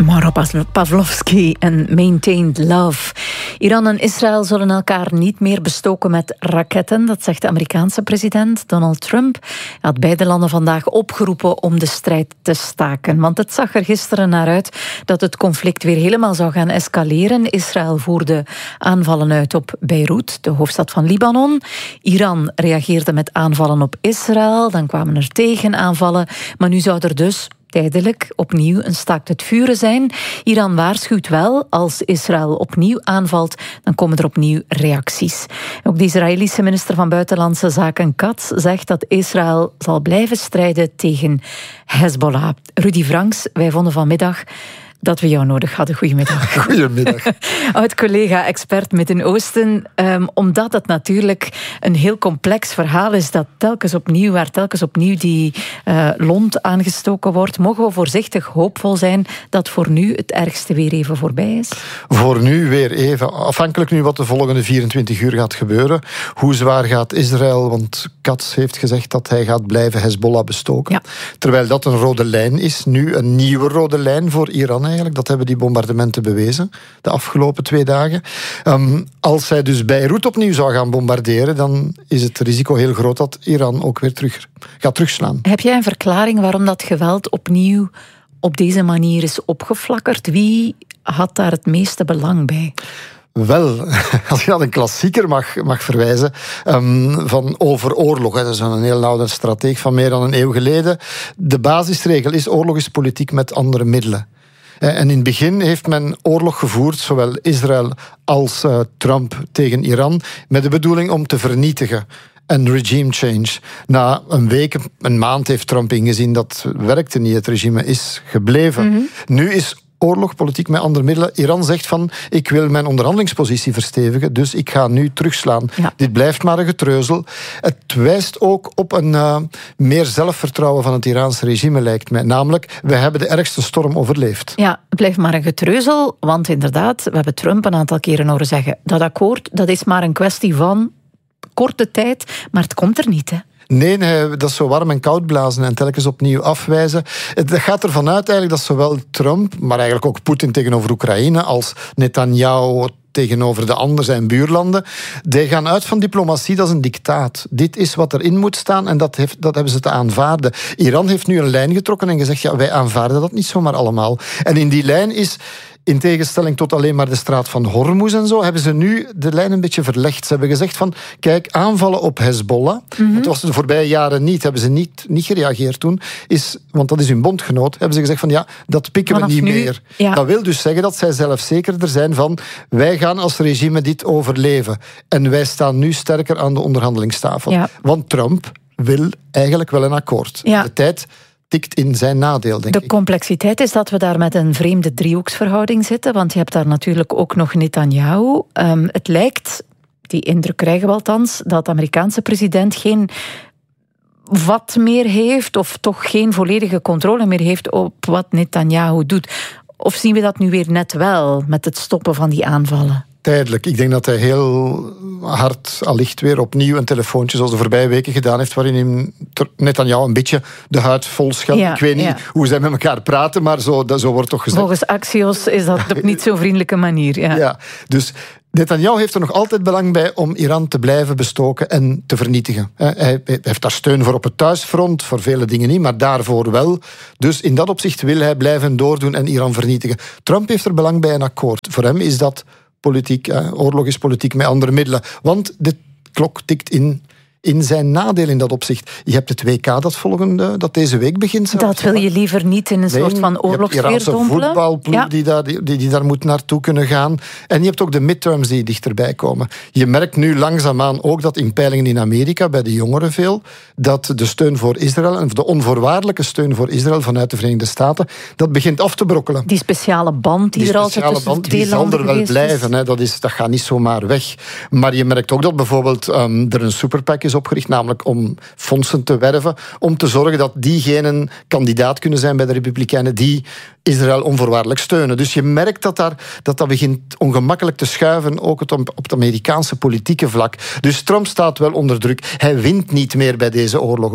Mauro Pavlovsky en Maintained Love. Iran en Israël zullen elkaar niet meer bestoken met raketten, dat zegt de Amerikaanse president Donald Trump. Hij had beide landen vandaag opgeroepen om de strijd te staken. Want het zag er gisteren naar uit dat het conflict weer helemaal zou gaan escaleren. Israël voerde aanvallen uit op Beirut, de hoofdstad van Libanon. Iran reageerde met aanvallen op Israël. Dan kwamen er tegenaanvallen. Maar nu zou er dus tijdelijk opnieuw een staakt het vuren zijn. Iran waarschuwt wel, als Israël opnieuw aanvalt, dan komen er opnieuw reacties. Ook de Israëlische minister van Buitenlandse Zaken Katz zegt dat Israël zal blijven strijden tegen Hezbollah. Rudy Franks, wij vonden vanmiddag dat we jou nodig hadden. Goedemiddag. Goedemiddag. Oud-collega, expert Midden-Oosten. Omdat het natuurlijk een heel complex verhaal is dat telkens opnieuw die lont aangestoken wordt, mogen we voorzichtig hoopvol zijn dat voor nu het ergste weer even voorbij is? Voor nu weer even. Afhankelijk nu wat de volgende 24 uur gaat gebeuren. Hoe zwaar gaat Israël? Want Katz heeft gezegd dat hij gaat blijven Hezbollah bestoken. Ja. Terwijl dat een rode lijn is. Nu een nieuwe rode lijn voor Iran eigenlijk. Dat hebben die bombardementen bewezen de afgelopen 2 dagen. Als hij dus Beirut opnieuw zou gaan bombarderen, dan is het risico heel groot dat Iran ook weer gaat terugslaan. Heb jij een verklaring waarom dat geweld opnieuw op deze manier is opgeflakkerd? Wie had daar het meeste belang bij? Wel, als je naar een klassieker mag verwijzen van over oorlog. Dat is een heel oude strateeg van meer dan een eeuw geleden. De basisregel is: oorlog is politiek met andere middelen. En in het begin heeft men oorlog gevoerd, zowel Israël als Trump tegen Iran, met de bedoeling om te vernietigen. Een regime change. Na een week, een maand heeft Trump ingezien dat werkte niet. Het regime is gebleven. Mm-hmm. Nu is oorlog, politiek met andere middelen. Iran zegt van, ik wil mijn onderhandelingspositie verstevigen, dus ik ga nu terugslaan. Ja. Dit blijft maar een getreuzel. Het wijst ook op een meer zelfvertrouwen van het Iraanse regime, lijkt mij. Namelijk, we hebben de ergste storm overleefd. Ja, het blijft maar een getreuzel, want inderdaad, we hebben Trump een aantal keren horen zeggen, dat akkoord, dat is maar een kwestie van korte tijd, maar het komt er niet, hè. Nee, dat is zo warm en koud blazen en telkens opnieuw afwijzen. Het gaat ervan uit eigenlijk dat zowel Trump, maar eigenlijk ook Poetin tegenover Oekraïne, als Netanyahu tegenover de anderen, zijn buurlanden, die gaan uit van diplomatie, dat is een dictaat. Dit is wat erin moet staan en dat hebben ze te aanvaarden. Iran heeft nu een lijn getrokken en gezegd, ja, wij aanvaarden dat niet zomaar allemaal. En in die lijn is, in tegenstelling tot alleen maar de straat van Hormuz en zo, hebben ze nu de lijn een beetje verlegd. Ze hebben gezegd van, kijk, aanvallen op Hezbollah, het was de voorbije jaren niet, hebben ze niet gereageerd toen, want dat is hun bondgenoot, hebben ze gezegd van, ja, dat pikken we niet meer. Ja. Dat wil dus zeggen dat zij zelfzekerder zijn van, wij gaan als regime dit overleven. En wij staan nu sterker aan de onderhandelingstafel. Ja. Want Trump wil eigenlijk wel een akkoord. Ja. De tijd tikt in zijn nadeel, denk ik. De complexiteit is dat we daar met een vreemde driehoeksverhouding zitten, want je hebt daar natuurlijk ook nog Netanyahu. Het lijkt, die indruk krijgen we althans, dat de Amerikaanse president geen vat meer heeft, of toch geen volledige controle meer heeft op wat Netanyahu doet. Of zien we dat nu weer net wel, met het stoppen van die aanvallen? Tijdelijk. Ik denk dat hij heel hard allicht weer opnieuw een telefoontje, zoals de voorbije weken gedaan heeft, waarin Netanyahu een beetje de huid vol scheldt. Ja, ik weet niet hoe zij met elkaar praten, maar zo wordt toch gezegd. Volgens Axios is dat op niet zo'n vriendelijke manier. Ja, dus Netanyahu heeft er nog altijd belang bij om Iran te blijven bestoken en te vernietigen. Hij heeft daar steun voor op het thuisfront, voor vele dingen niet, maar daarvoor wel. Dus in dat opzicht wil hij blijven doordoen en Iran vernietigen. Trump heeft er belang bij een akkoord. Voor hem is dat politiek. Oorlog is politiek met andere middelen. Want de klok tikt in zijn nadeel in dat opzicht. Je hebt het WK dat deze week begint. Dat wil je liever niet in een soort van oorlogsfeer dompelen. Je hebt Iraanse voetbalploeg die daar moet naartoe kunnen gaan. En je hebt ook de midterms die dichterbij komen. Je merkt nu langzaamaan ook dat in peilingen in Amerika, bij de jongeren veel, dat de steun voor Israël en de onvoorwaardelijke steun voor Israël vanuit de Verenigde Staten, dat begint af te brokkelen. Die speciale band die er altijd tussen die zal er wel blijven. Hè. Dat gaat niet zomaar weg. Maar je merkt ook dat bijvoorbeeld er een superpack is opgericht, namelijk om fondsen te werven, om te zorgen dat diegenen kandidaat kunnen zijn bij de Republikeinen die Israël onvoorwaardelijk steunen. Dus je merkt dat begint ongemakkelijk te schuiven, ook op het Amerikaanse politieke vlak. Dus Trump staat wel onder druk. Hij wint niet meer bij deze oorlog, hoor.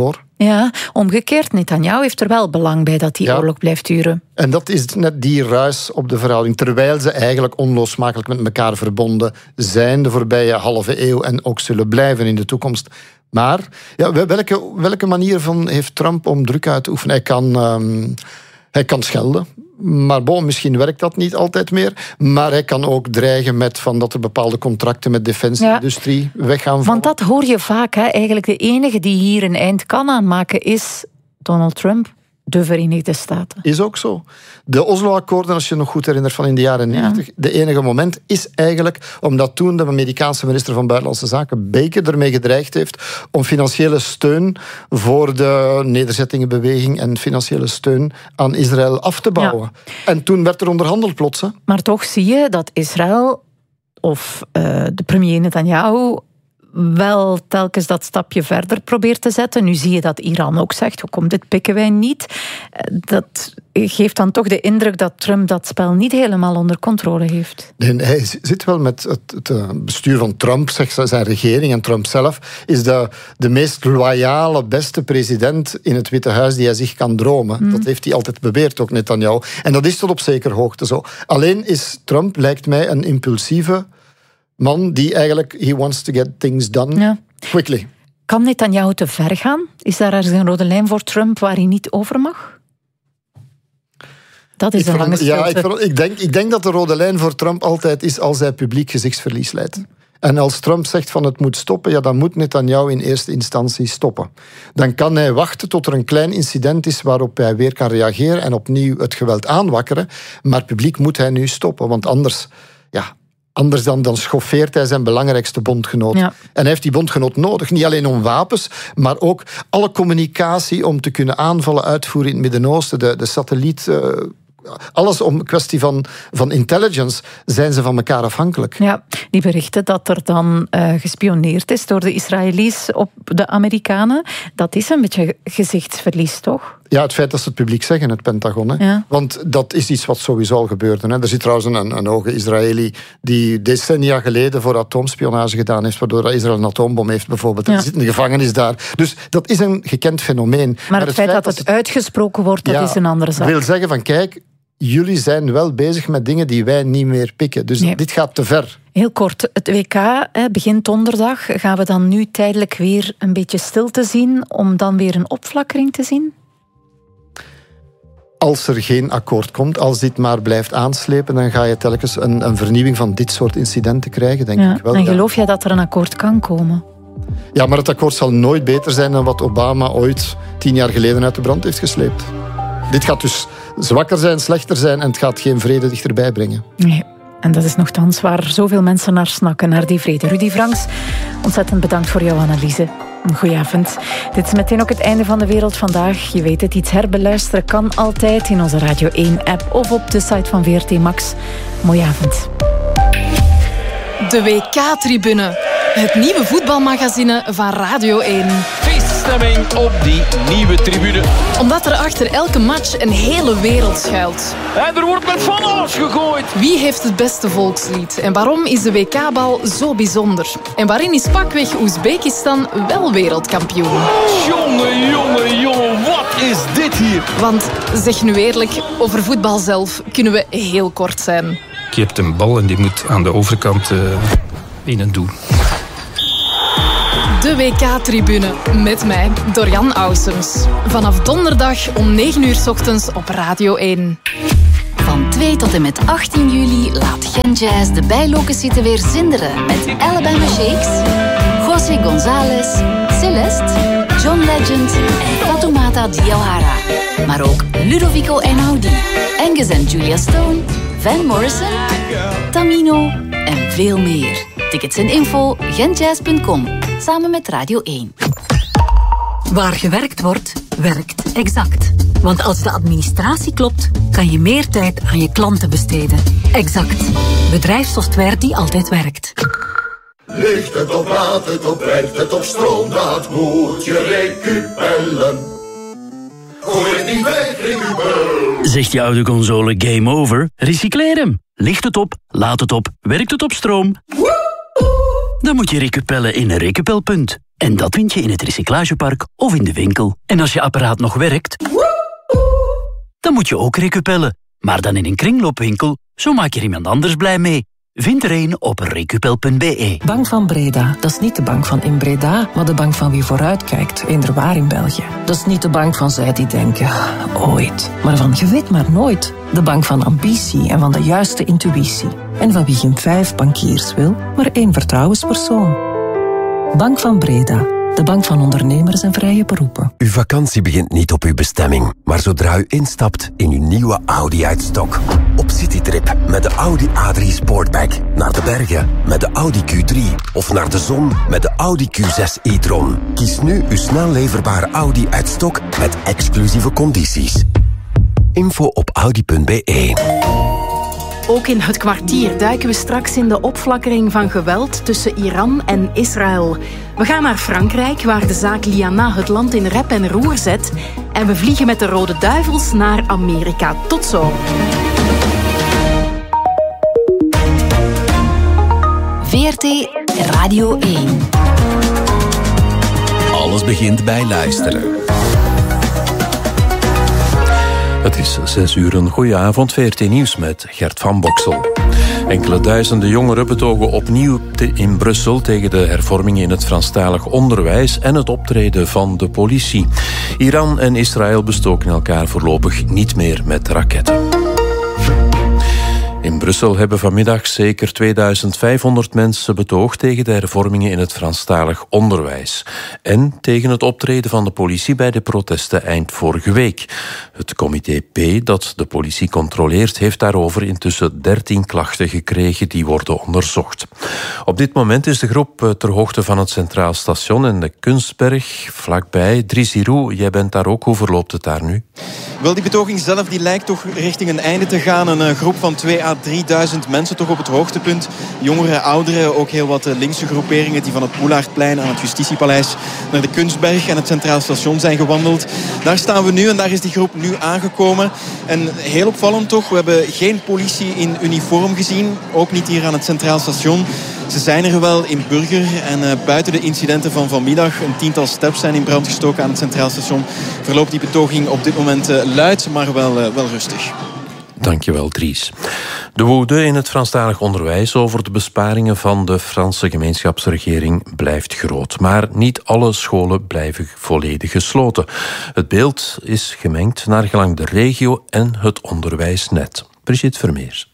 Ja, omgekeerd, Netanyahu heeft er wel belang bij dat die oorlog blijft duren. En dat is net die ruis op de verhouding. Terwijl ze eigenlijk onlosmakelijk met elkaar verbonden zijn de voorbije halve eeuw en ook zullen blijven in de toekomst. Maar welke manier heeft Trump om druk uit te oefenen? Hij kan schelden. Maar misschien werkt dat niet altijd meer. Maar hij kan ook dreigen met dat er bepaalde contracten met defensieindustrie weg gaan vallen. Want dat hoor je vaak. Hè? Eigenlijk de enige die hier een eind kan aanmaken is Donald Trump, de Verenigde Staten. Is ook zo. De Oslo-akkoorden, als je nog goed herinnert van in de jaren 90, de enige moment is eigenlijk omdat toen de Amerikaanse minister van Buitenlandse Zaken, Baker, ermee gedreigd heeft om financiële steun voor de nederzettingenbeweging en financiële steun aan Israël af te bouwen. Ja. En toen werd er onderhandeld plots. Hè. Maar toch zie je dat Israël of de premier Netanyahu wel telkens dat stapje verder probeert te zetten. Nu zie je dat Iran ook zegt, hoe komt dit pikken wij niet? Dat geeft dan toch de indruk dat Trump dat spel niet helemaal onder controle heeft. Nee, hij zit wel met het bestuur van Trump, zegt zijn regering en Trump zelf, is de meest loyale, beste president in het Witte Huis die hij zich kan dromen. Dat heeft hij altijd beweerd, ook Netanyahu. En dat is tot op zekere hoogte zo. Alleen is Trump, lijkt mij, een impulsieve man die eigenlijk, he wants to get things done quickly. Kan Netanyahu te ver gaan? Is daar ergens een rode lijn voor Trump waar hij niet over mag? Dat is een lange stilte. Ik denk dat de rode lijn voor Trump altijd is als hij publiek gezichtsverlies leidt. En als Trump zegt van het moet stoppen, dan moet Netanyahu in eerste instantie stoppen. Dan kan hij wachten tot er een klein incident is waarop hij weer kan reageren en opnieuw het geweld aanwakkeren. Maar publiek moet hij nu stoppen, want anders dan schoffeert hij zijn belangrijkste bondgenoot. Ja. En hij heeft die bondgenoot nodig. Niet alleen om wapens, maar ook alle communicatie om te kunnen aanvallen uitvoeren in het Midden-Oosten. De satelliet, alles om kwestie van intelligence, zijn ze van elkaar afhankelijk. Ja, die berichten dat er dan gespioneerd is door de Israëli's op de Amerikanen, dat is een beetje gezichtsverlies, toch? Ja, het feit dat ze het publiek zeggen, het Pentagon. Hè. Ja. Want dat is iets wat sowieso al gebeurde. Hè. Er zit trouwens een hoge Israëli die decennia geleden voor atoomspionage gedaan heeft, waardoor Israël een atoombom heeft bijvoorbeeld. Ja. Er zit in de gevangenis daar. Dus dat is een gekend fenomeen. Maar het feit dat het uitgesproken wordt, dat is een andere zaak. Ik wil zeggen van kijk, jullie zijn wel bezig met dingen die wij niet meer pikken. Dus dit gaat te ver. Heel kort, het WK begint donderdag. Gaan we dan nu tijdelijk weer een beetje stilte zien om dan weer een opflakkering te zien? Als er geen akkoord komt, als dit maar blijft aanslepen, dan ga je telkens een vernieuwing van dit soort incidenten krijgen, denk ik wel. En geloof jij dat er een akkoord kan komen? Ja, maar het akkoord zal nooit beter zijn dan wat Obama ooit 10 jaar geleden uit de brand heeft gesleept. Dit gaat dus zwakker zijn, slechter zijn en het gaat geen vrede dichterbij brengen. Nee. En dat is nogthans waar zoveel mensen naar snakken, naar die vrede. Rudy Franks, ontzettend bedankt voor jouw analyse. Goedenavond. Dit is meteen ook het einde van De Wereld Vandaag. Je weet het, iets herbeluisteren kan altijd in onze Radio 1-app of op de site van VRT Max. Mooie avond. De WK-tribune. Het nieuwe voetbalmagazine van Radio 1. Feeststemming op die nieuwe tribune. Omdat er achter elke match een hele wereld schuilt. En er wordt met van alles gegooid. Wie heeft het beste volkslied? En waarom is de WK-bal zo bijzonder? En waarin is pakweg Oezbekistan wel wereldkampioen? Jongen, wat is dit hier? Want, zeg nu eerlijk, over voetbal zelf kunnen we heel kort zijn. Je hebt een bal en die moet aan de overkant in een doel. De WK-tribune met mij, Dorian Ausums. Vanaf donderdag om 9:00 ochtends op Radio 1. Van 2 tot en met 18 juli laat Gen Jazz de bijlocatie weer zinderen met Alabama Shakes, José González, Celeste, John Legend en Fatoumata Diawara. Maar ook Ludovico Einaudi, Angus en Julia Stone, Van Morrison, Tamino en veel meer. Tickets en info genjazz.com, samen met Radio 1. Waar gewerkt wordt, werkt Exact. Want als de administratie klopt, kan je meer tijd aan je klanten besteden. Exact. Bedrijfssoftware die altijd werkt. Ligt het op, laat het op, werkt het op stroom, dat moet je recupellen. Gooi het niet weg, recupel. Zegt je oude console game over? Recycleer hem. Ligt het op, laat het op, werkt het op stroom? Dan moet je recupellen in een recupelpunt. En dat vind je in het recyclagepark of in de winkel. En als je apparaat nog werkt, dan moet je ook recupellen. Maar dan in een kringloopwinkel, zo maak je er iemand anders blij mee. Vind er een op recupel.be. Bank van Breda, dat is niet de bank van in Breda, maar de bank van wie vooruitkijkt, inderwaar in België. Dat is niet de bank van zij die denken, ooit. Maar van je weet maar nooit. De bank van ambitie en van de juiste intuïtie. En van wie geen 5 bankiers wil, maar 1 vertrouwenspersoon. Bank van Breda. De bank van ondernemers en vrije beroepen. Uw vakantie begint niet op uw bestemming, maar zodra u instapt in uw nieuwe Audi uit stok. Op citytrip met de Audi A3 Sportback. Naar de bergen met de Audi Q3. Of naar de zon met de Audi Q6 e-tron. Kies nu uw snel leverbare Audi uit stok met exclusieve condities. Info op audi.be. Ook in Het Kwartier duiken we straks in de opflakkering van geweld tussen Iran en Israël. We gaan naar Frankrijk, waar de zaak Liana het land in rep en roer zet. En we vliegen met de Rode Duivels naar Amerika. Tot zo. VRT Radio 1. Alles begint bij luisteren. Het is 6 uur, een goeie avond. VRT Nieuws met Gert van Boksel. Enkele duizenden jongeren betogen opnieuw in Brussel tegen de hervormingen in het Franstalig onderwijs en het optreden van de politie. Iran en Israël bestoken elkaar voorlopig niet meer met raketten. In Brussel hebben vanmiddag zeker 2500 mensen betoogd tegen de hervormingen in het Franstalig onderwijs. En tegen het optreden van de politie bij de protesten eind vorige week. Het comité P, dat de politie controleert, heeft daarover intussen 13 klachten gekregen die worden onderzocht. Op dit moment is de groep ter hoogte van het Centraal Station en de Kunstberg vlakbij. Dries Hiroux, jij bent daar ook. Hoe verloopt het daar nu? Wel, die betoging zelf die lijkt toch richting een einde te gaan. Een groep van 2.000 à 3.000 mensen toch op het hoogtepunt. Jongeren, ouderen, ook heel wat linkse groeperingen die van het Poelaardplein aan het Justitiepaleis naar de Kunstberg en het Centraal Station zijn gewandeld. Daar staan we nu en daar is die groep nu aangekomen. En heel opvallend toch, we hebben geen politie in uniform gezien. Ook niet hier aan het Centraal Station. Ze zijn er wel in burger en buiten de incidenten van vanmiddag, een 10-tal steps zijn in brand gestoken aan het Centraal Station, verloopt die betoging op dit moment luid, maar wel rustig. Dankjewel, Dries. De woede in het Franstalig onderwijs over de besparingen van de Franse gemeenschapsregering blijft groot. Maar niet alle scholen blijven volledig gesloten. Het beeld is gemengd naar gelang de regio en het onderwijsnet. Brigitte Vermeers.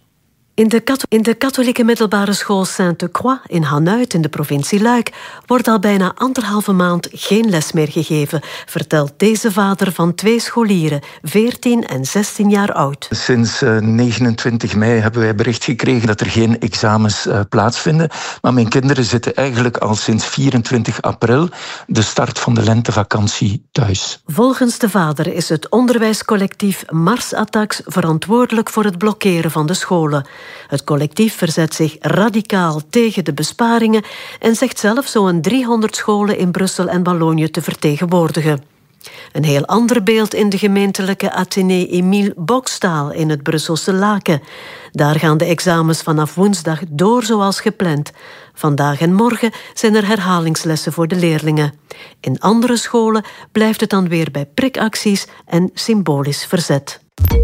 In de katholieke middelbare school Sainte-Croix in Hanuit in de provincie Luik wordt al bijna 1,5 maand geen les meer gegeven, vertelt deze vader van 2 scholieren, 14 en 16 jaar oud. Sinds 29 mei hebben wij bericht gekregen dat er geen examens plaatsvinden, maar mijn kinderen zitten eigenlijk al sinds 24 april, de start van de lentevakantie, thuis. Volgens de vader is het onderwijscollectief Mars Attacks verantwoordelijk voor het blokkeren van de scholen. Het collectief verzet zich radicaal tegen de besparingen en zegt zelf zo'n 300 scholen in Brussel en Wallonië te vertegenwoordigen. Een heel ander beeld in de gemeentelijke Athénée Émile Bokstaal in het Brusselse Laken. Daar gaan de examens vanaf woensdag door zoals gepland. Vandaag en morgen zijn er herhalingslessen voor de leerlingen. In andere scholen blijft het dan weer bij prikacties en symbolisch verzet.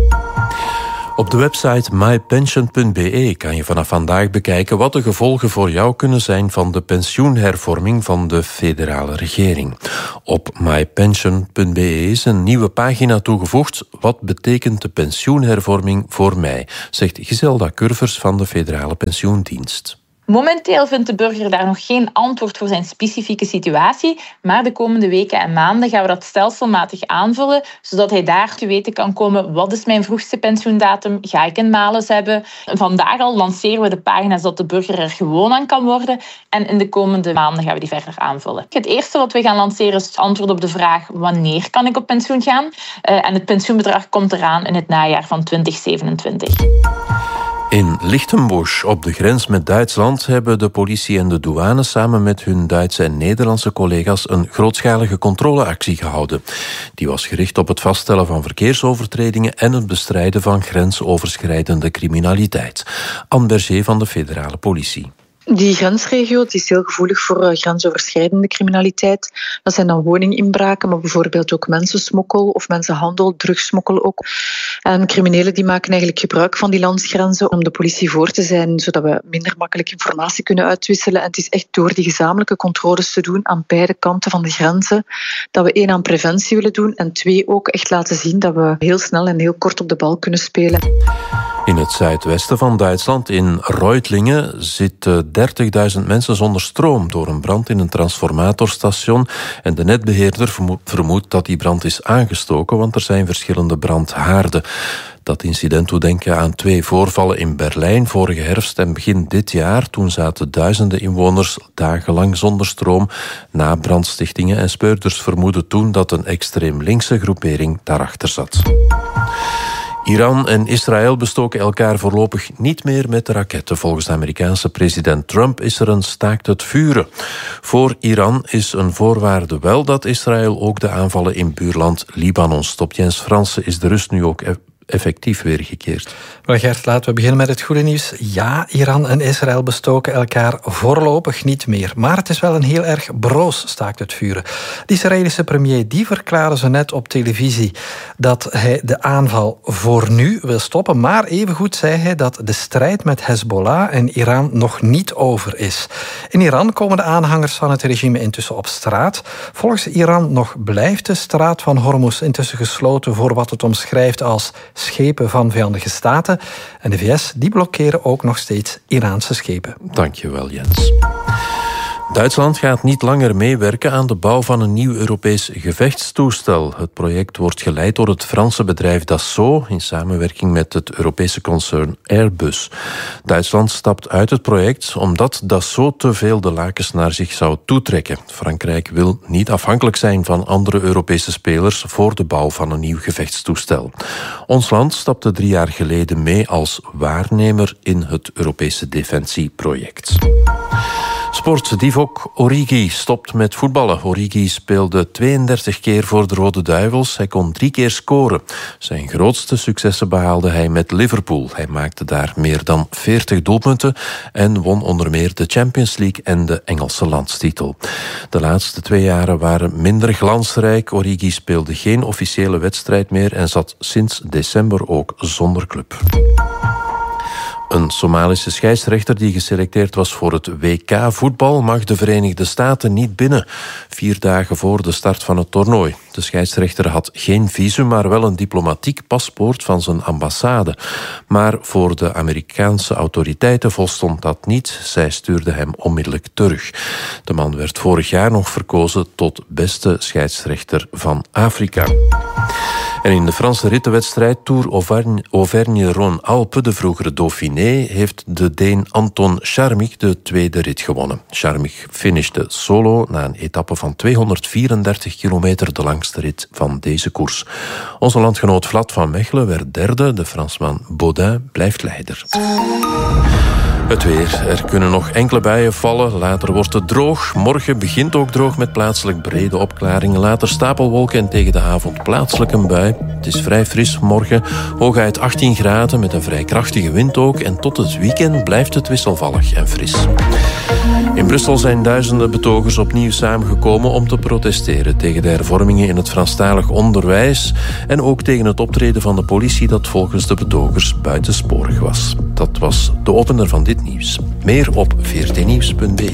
Op de website mypension.be kan je vanaf vandaag bekijken wat de gevolgen voor jou kunnen zijn van de pensioenhervorming van de federale regering. Op mypension.be is een nieuwe pagina toegevoegd. Wat betekent de pensioenhervorming voor mij? Zegt Giselda Curvers van de Federale Pensioendienst. Momenteel vindt de burger daar nog geen antwoord voor zijn specifieke situatie, maar de komende weken en maanden gaan we dat stelselmatig aanvullen, zodat hij daar te weten kan komen: wat is mijn vroegste pensioendatum? Ga ik een malus hebben? Vandaag al lanceren we de pagina's dat de burger er gewoon aan kan worden en in de komende maanden gaan we die verder aanvullen. Het eerste wat we gaan lanceren is het antwoord op de vraag: wanneer kan ik op pensioen gaan? En het pensioenbedrag komt eraan in het najaar van 2027. In Lichtenbusch, op de grens met Duitsland, hebben de politie en de douane samen met hun Duitse en Nederlandse collega's een grootschalige controleactie gehouden. Die was gericht op het vaststellen van verkeersovertredingen en het bestrijden van grensoverschrijdende criminaliteit. Anne Berger van de federale politie. Die grensregio is heel gevoelig voor grensoverschrijdende criminaliteit. Dat zijn dan woninginbraken, maar bijvoorbeeld ook mensensmokkel of mensenhandel, drugssmokkel ook. En criminelen die maken eigenlijk gebruik van die landsgrenzen om de politie voor te zijn, zodat we minder makkelijk informatie kunnen uitwisselen. En het is echt door die gezamenlijke controles te doen aan beide kanten van de grenzen, dat we 1 aan preventie willen doen en 2 ook echt laten zien dat we heel snel en heel kort op de bal kunnen spelen. In het zuidwesten van Duitsland, in Reutlingen, zitten 30.000 mensen zonder stroom door een brand in een transformatorstation. En de netbeheerder vermoedt dat die brand is aangestoken, want er zijn verschillende brandhaarden. Dat incident doet denken aan 2 voorvallen in Berlijn vorige herfst en begin dit jaar. Toen zaten duizenden inwoners dagenlang zonder stroom na brandstichtingen. En speurders vermoeden toen dat een extreem linkse groepering daarachter zat. Iran en Israël bestoken elkaar voorlopig niet meer met raketten. Volgens de Amerikaanse president Trump is er een staakt het vuren. Voor Iran is een voorwaarde wel dat Israël ook de aanvallen in buurland Libanon stopt. Jens Fransen, is de rust nu ook effectief weergekeerd? Wel Gert, laten we beginnen met het goede nieuws. Ja, Iran en Israël bestoken elkaar voorlopig niet meer. Maar het is wel een heel erg broos staakt het vuren. De Israëlische premier die verklaarde zo net op televisie dat hij de aanval voor nu wil stoppen. Maar evengoed zei hij dat de strijd met Hezbollah en Iran nog niet over is. In Iran komen de aanhangers van het regime intussen op straat. Volgens Iran nog blijft de straat van Hormuz intussen gesloten voor wat het omschrijft als schepen van vijandige staten. En de VS die blokkeren ook nog steeds Iraanse schepen. Dankjewel, Jens. Duitsland gaat niet langer meewerken aan de bouw van een nieuw Europees gevechtstoestel. Het project wordt geleid door het Franse bedrijf Dassault in samenwerking met het Europese concern Airbus. Duitsland stapt uit het project omdat Dassault te veel de lakens naar zich zou toetrekken. Frankrijk wil niet afhankelijk zijn van andere Europese spelers voor de bouw van een nieuw gevechtstoestel. Ons land stapte 3 jaar geleden mee als waarnemer in het Europese defensieproject. Sport, Divock Origi stopt met voetballen. Origi speelde 32 keer voor de Rode Duivels. Hij kon 3 keer scoren. Zijn grootste successen behaalde hij met Liverpool. Hij maakte daar meer dan 40 doelpunten en won onder meer de Champions League en de Engelse landstitel. De laatste 2 jaren waren minder glansrijk. Origi speelde geen officiële wedstrijd meer en zat sinds december ook zonder club. Een Somalische scheidsrechter die geselecteerd was voor het WK-voetbal mag de Verenigde Staten niet binnen. 4 dagen voor de start van het toernooi. De scheidsrechter had geen visum, maar wel een diplomatiek paspoort van zijn ambassade. Maar voor de Amerikaanse autoriteiten volstond dat niet. Zij stuurden hem onmiddellijk terug. De man werd vorig jaar nog verkozen tot beste scheidsrechter van Afrika. En in de Franse rittenwedstrijd Tour Auvergne-Rhône-Alpes, de vroegere Dauphiné, heeft de Deen Anton Charmig de 2e rit gewonnen. Charmig finishte solo na een etappe van 234 kilometer, de langste rit van deze koers. Onze landgenoot Vlad van Mechelen werd 3e, de Fransman Baudin blijft leider. Het weer. Er kunnen nog enkele buien vallen. Later wordt het droog. Morgen begint ook droog met plaatselijk brede opklaringen. Later stapelwolken en tegen de avond plaatselijk een bui. Het is vrij fris morgen. Hooguit 18 graden met een vrij krachtige wind ook. En tot het weekend blijft het wisselvallig en fris. In Brussel zijn duizenden betogers opnieuw samengekomen om te protesteren tegen de hervormingen in het Franstalig onderwijs en ook tegen het optreden van de politie dat volgens de betogers buitensporig was. Dat was de opener van dit nieuws. Meer op vrtnieuws.be.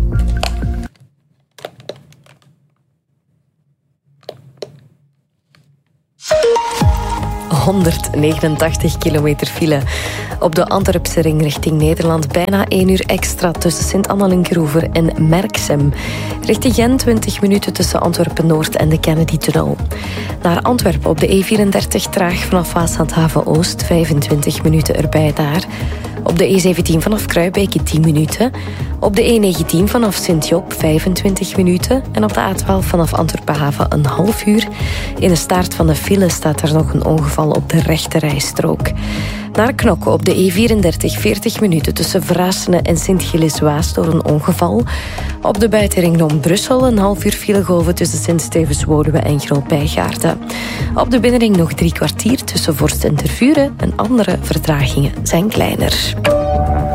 189 kilometer file. Op de Antwerpse ring richting Nederland bijna 1 uur extra tussen Sint-Annelingeroever en Merksem. Richting Gent 20 minuten tussen Antwerpen-Noord en de Kennedy-tunnel. Naar Antwerpen op de E34 traag vanaf Waaslandhaven-Oost, 25 minuten erbij daar. Op de E17 vanaf Kruibeke 10 minuten. Op de E19 vanaf Sint-Job 25 minuten. En op de A12 vanaf Antwerpen-Haven een half uur. In de staart van de file staat er nog een ongeval op de rechte rijstrook. Naar Knokke op de E34 40 minuten tussen Vraassene en Sint-Gilles-Waas door een ongeval. Op de buitenring rond Brussel een half uur filegolven tussen Sint-Stevens-Woluwe en Grol-Bijgaarden. Op de binnenring nog 3 kwartier tussen Vorst en Tervuren en andere vertragingen zijn kleiner.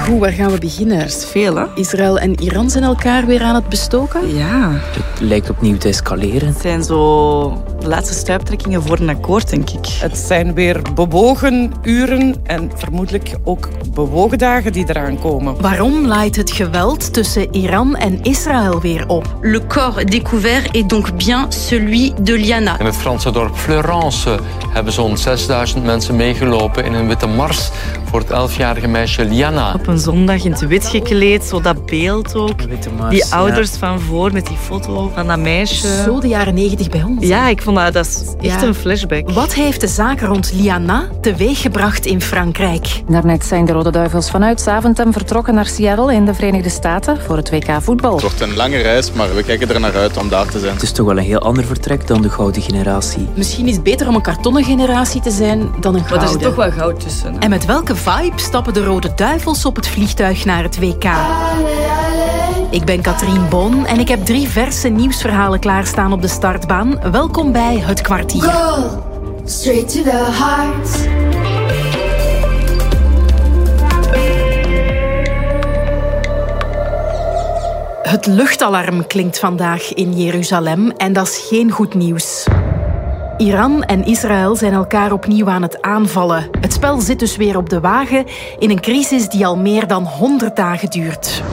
Goed, waar gaan we beginnen? Er is veel, hè? Israël en Iran zijn elkaar weer aan het bestoken? Ja. Het lijkt opnieuw te escaleren. Het zijn zo de laatste stuiptrekkingen voor een akkoord, denk ik. Het zijn weer bewogen uren en vermoedelijk ook bewogen dagen die eraan komen. Waarom laait het geweld tussen Iran en Israël weer op? Le corps découvert est donc bien celui de Liana. In het Franse dorp Fleurance hebben zo'n 6000 mensen meegelopen in een witte mars voor het 11-jarige meisje Liana. Op een zondag in het wit gekleed, zo dat beeld ook. Die ouders van voor met die foto van dat meisje. Zo de jaren 90 bij ons. Ja, ik vond dat is echt een flashback. Wat heeft de zaak rond Liana teweeggebracht in Frankrijk? Daarnet zijn de Rode Duivels vanuit Zaventem vertrokken naar Seattle in de Verenigde Staten voor het WK voetbal. Het wordt een lange reis, maar we kijken er naar uit om daar te zijn. Het is toch wel een heel ander vertrek dan de gouden generatie. Misschien is het beter om een kartonnen generatie te zijn dan een gouden. Maar er zit toch wel goud tussen. Hè? En met welke vibe stappen de Rode Duivels op het vliegtuig naar het WK? Ik ben Katrien Bon en ik heb 3 verse nieuwsverhalen klaarstaan op de startbaan. Welkom bij Het Kwartier. Go straight to the heart. Het luchtalarm klinkt vandaag in Jeruzalem en dat is geen goed nieuws. Iran en Israël zijn elkaar opnieuw aan het aanvallen. Het spel zit dus weer op de wagen in een crisis die al meer dan 100 dagen duurt.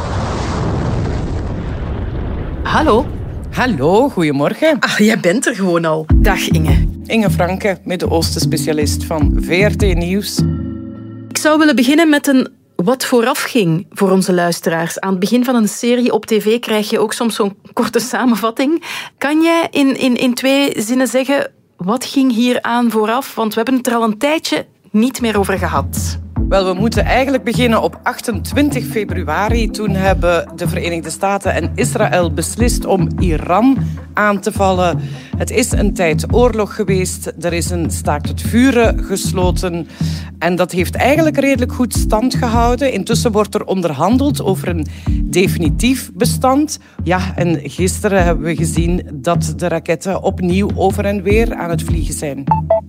Hallo. Hallo, goedemorgen. Ach, jij bent er gewoon al. Dag Inge. Inge Franke, Midden-Oosten-specialist van VRT Nieuws. Ik zou willen beginnen met een wat vooraf ging voor onze luisteraars. Aan het begin van een serie op tv krijg je ook soms zo'n korte samenvatting. Kan jij in 2 zinnen zeggen, wat ging hier aan vooraf? Want we hebben het er al een tijdje niet meer over gehad. Wel, we moeten eigenlijk beginnen op 28 februari. Toen hebben de Verenigde Staten en Israël beslist om Iran aan te vallen. Het is een tijd oorlog geweest. Er is een staakt het vuren gesloten. En dat heeft eigenlijk redelijk goed stand gehouden. Intussen wordt er onderhandeld over een definitief bestand. Ja, en gisteren hebben we gezien dat de raketten opnieuw over en weer aan het vliegen zijn.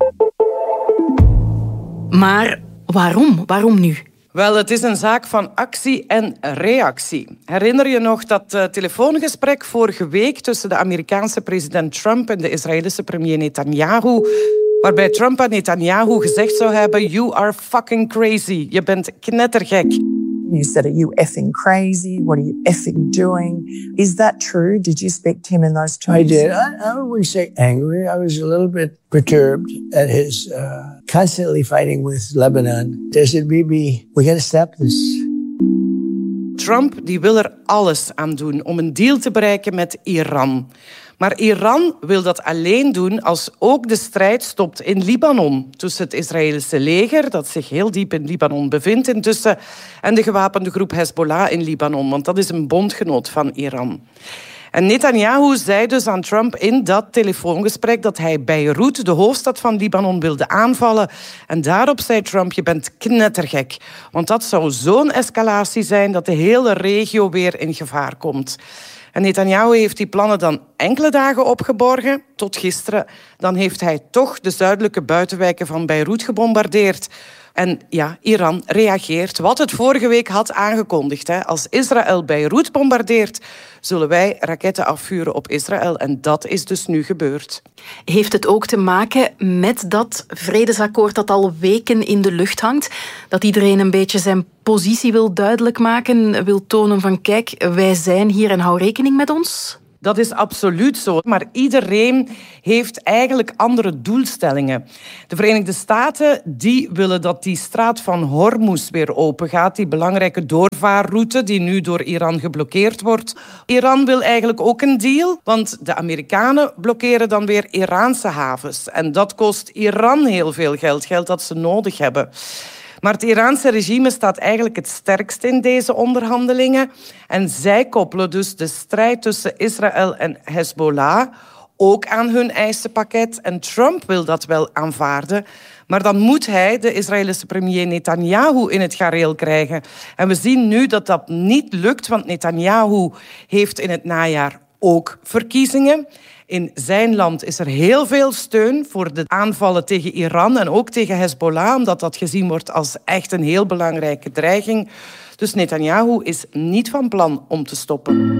Maar waarom? Waarom nu? Wel, het is een zaak van actie en reactie. Herinner je nog dat telefoongesprek vorige week tussen de Amerikaanse president Trump en de Israëlische premier Netanyahu, waarbij Trump aan Netanyahu gezegd zou hebben: "You are fucking crazy. Je bent knettergek." You said, "Are you effing crazy? What are you effing doing?" Is that true? Did you speak to him in those terms? I did. I wouldn't say angry. I was a little bit perturbed at his constantly fighting with Lebanon. I said, "Bibi, we got to stop this." Trump die wil er alles aan doen om een deal te bereiken met Iran. Maar Iran wil dat alleen doen als ook de strijd stopt in Libanon tussen het Israëlische leger, dat zich heel diep in Libanon bevindt intussen, en de gewapende groep Hezbollah in Libanon, want dat is een bondgenoot van Iran. En Netanyahu zei dus aan Trump in dat telefoongesprek dat hij Beirut, de hoofdstad van Libanon, wilde aanvallen. En daarop zei Trump: "Je bent knettergek." Want dat zou zo'n escalatie zijn dat de hele regio weer in gevaar komt. En Netanyahu heeft die plannen dan enkele dagen opgeborgen, tot gisteren. Dan heeft hij toch de zuidelijke buitenwijken van Beirut gebombardeerd. En ja, Iran reageert wat het vorige week had aangekondigd. Als Israël Beirut bombardeert, zullen wij raketten afvuren op Israël. En dat is dus nu gebeurd. Heeft het ook te maken met dat vredesakkoord dat al weken in de lucht hangt? Dat iedereen een beetje zijn positie wil duidelijk maken, wil tonen van kijk, wij zijn hier en hou rekening met ons? Dat is absoluut zo. Maar iedereen heeft eigenlijk andere doelstellingen. De Verenigde Staten die willen dat die straat van Hormuz weer open gaat. Die belangrijke doorvaarroute die nu door Iran geblokkeerd wordt. Iran wil eigenlijk ook een deal. Want de Amerikanen blokkeren dan weer Iraanse havens. En dat kost Iran heel veel geld. Geld dat ze nodig hebben. Maar het Iraanse regime staat eigenlijk het sterkst in deze onderhandelingen. En zij koppelen dus de strijd tussen Israël en Hezbollah ook aan hun eisenpakket. En Trump wil dat wel aanvaarden. Maar dan moet hij de Israëlische premier Netanyahu in het gareel krijgen. En we zien nu dat dat niet lukt, want Netanyahu heeft in het najaar ook verkiezingen. In zijn land is er heel veel steun voor de aanvallen tegen Iran en ook tegen Hezbollah, omdat dat gezien wordt als echt een heel belangrijke dreiging. Dus Netanyahu is niet van plan om te stoppen.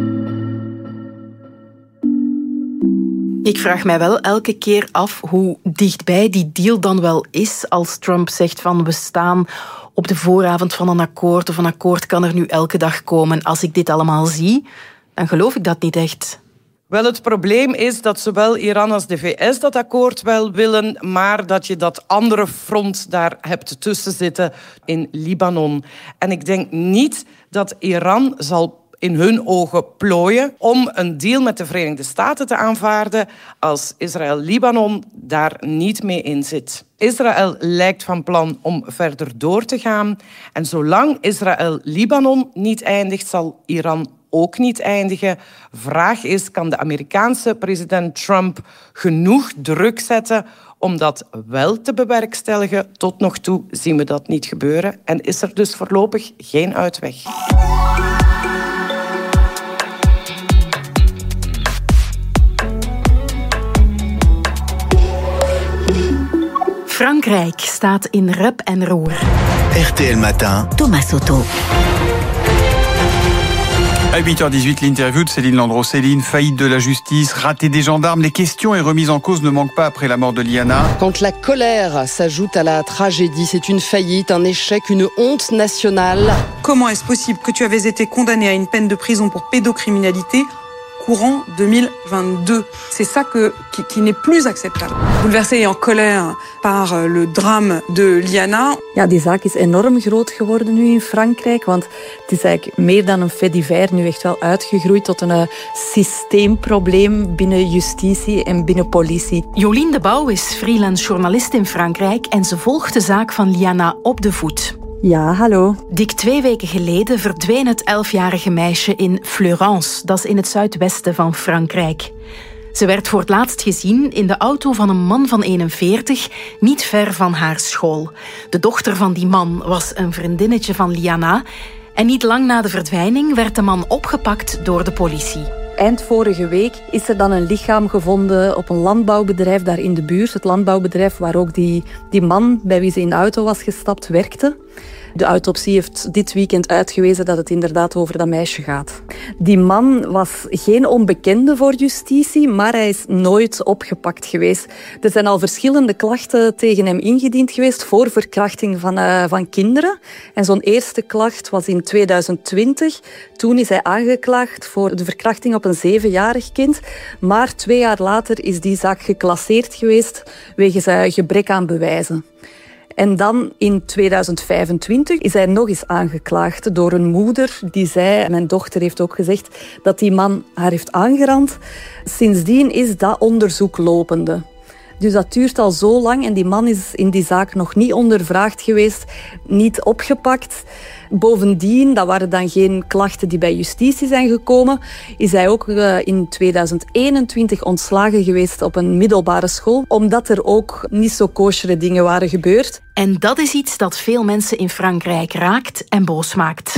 Ik vraag mij wel elke keer af hoe dichtbij die deal dan wel is als Trump zegt van we staan op de vooravond van een akkoord of een akkoord kan er nu elke dag komen. Als ik dit allemaal zie, dan geloof ik dat niet echt. Wel, het probleem is dat zowel Iran als de VS dat akkoord wel willen, maar dat je dat andere front daar hebt tussen zitten in Libanon. En ik denk niet dat Iran zal in hun ogen plooien om een deal met de Verenigde Staten te aanvaarden als Israël-Libanon daar niet mee in zit. Israël lijkt van plan om verder door te gaan. En zolang Israël-Libanon niet eindigt, zal Iran ook niet eindigen. Vraag is, kan de Amerikaanse president Trump genoeg druk zetten om dat wel te bewerkstelligen? Tot nog toe zien we dat niet gebeuren en is er dus voorlopig geen uitweg. Frankrijk staat in rep en roer. RTL Matin. Thomas Soto. À 8h18, l'interview de Céline Landreau. Céline, faillite de la justice, raté des gendarmes, les questions et remises en cause ne manquent pas après la mort de Liana. Quand la colère s'ajoute à la tragédie, c'est une faillite, un échec, une honte nationale. Comment est-ce possible que tu avais été condamné à une peine de prison pour pédocriminalité courant 2022. C'est ça qui n'est plus acceptable. Bouleversé et en colère par le drame de Liana. Ja, die zaak is enorm groot geworden nu in Frankrijk, want het is eigenlijk meer dan een fait divers, nu echt wel uitgegroeid tot een systeemprobleem binnen justitie en binnen politie. Jolien de Bouw is freelance journalist in Frankrijk en ze volgt de zaak van Liana op de voet. Ja, hallo. Dik 2 weken geleden verdween het 11-jarige meisje in Fleurance. Dat is in het zuidwesten van Frankrijk. Ze werd voor het laatst gezien in de auto van een man van 41, niet ver van haar school. De dochter van die man was een vriendinnetje van Liana. En niet lang na de verdwijning werd de man opgepakt door de politie. Eind vorige week is er dan een lichaam gevonden op een landbouwbedrijf daar in de buurt. Het landbouwbedrijf waar ook die man bij wie ze in de auto was gestapt werkte. De autopsie heeft dit weekend uitgewezen dat het inderdaad over dat meisje gaat. Die man was geen onbekende voor justitie, maar hij is nooit opgepakt geweest. Er zijn al verschillende klachten tegen hem ingediend geweest voor verkrachting van kinderen. En zo'n eerste klacht was in 2020. Toen is hij aangeklaagd voor de verkrachting op een 7-jarig kind. Maar 2 jaar later is die zaak geclasseerd geweest wegens gebrek aan bewijzen. En dan in 2025 is hij nog eens aangeklaagd door een moeder die zei, mijn dochter heeft ook gezegd, dat die man haar heeft aangerand. Sindsdien is dat onderzoek lopende. Dus dat duurt al zo lang en die man is in die zaak nog niet ondervraagd geweest, niet opgepakt. Bovendien, dat waren dan geen klachten die bij justitie zijn gekomen, is hij ook in 2021 ontslagen geweest op een middelbare school, omdat er ook niet zo koshere dingen waren gebeurd. En dat is iets dat veel mensen in Frankrijk raakt en boos maakt.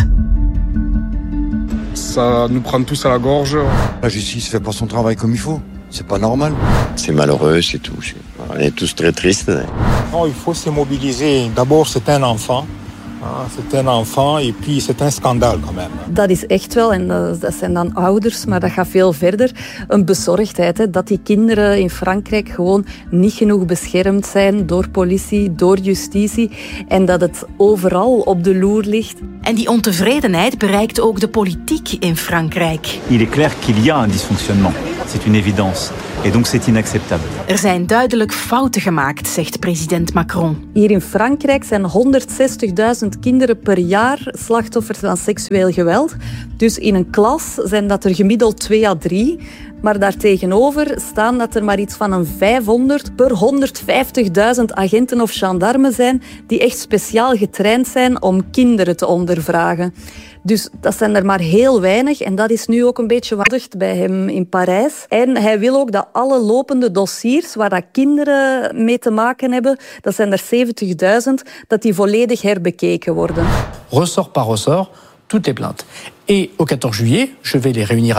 Ça nous prend tous à la gorge. La justice fait pas son travail comme il faut. C'est pas normal. C'est malheureux, c'est tout. On est tous très tristes. Non, il faut se mobiliser. D'abord, c'est un enfant. C'est un enfant et puis c'est un scandale quand même. Dat is echt wel, en dat zijn dan ouders, maar dat gaat veel verder, een bezorgdheid. Hè, dat die kinderen in Frankrijk gewoon niet genoeg beschermd zijn door politie, door justitie en dat het overal op de loer ligt. En die ontevredenheid bereikt ook de politiek in Frankrijk. Il est clair qu'il y a un dysfonctionnement. C'est une évidence. Et donc c'est inacceptable. Er zijn duidelijk fouten gemaakt, zegt president Macron. Hier in Frankrijk zijn 160.000 kinderen per jaar slachtoffers van seksueel geweld. Dus in een klas zijn dat er gemiddeld 2 à 3. Maar daartegenover staan dat er maar iets van een 500 per 150.000 agenten of gendarmen zijn die echt speciaal getraind zijn om kinderen te ondervragen. Dus dat zijn er maar heel weinig en dat is nu ook een beetje waardig bij hem in Parijs. En hij wil ook dat alle lopende dossiers waar dat kinderen mee te maken hebben, dat zijn er 70.000, dat die volledig herbekeken worden. Ressort par ressort, toutes les plaintes. Et au 14 juillet, je vais les réunir